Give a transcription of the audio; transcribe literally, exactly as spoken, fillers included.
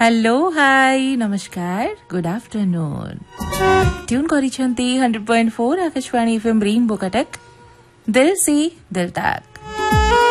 Hello hi नमस्कार good afternoon tune करिसेंती hundred point four Akashvani FM rainbow Cuttack दिल से दिल तक।